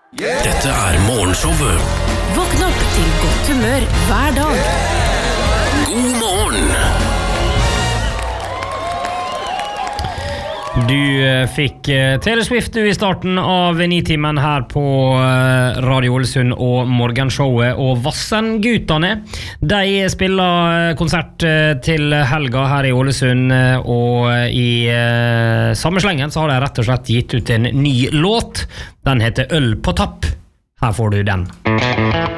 Dette morgenshowet. Våkn opp til godt humør hver dag. God morgen. Du fikk Taylor Swift i starten av 9-timen her på Radio Ålesund og morgenshowet, og Vassendgutane de spiller konsert til helga her i Ålesund, og i samme slengen så har de rett og slett gitt ut en ny låt. Den heter Øl på tapp. Her får du den.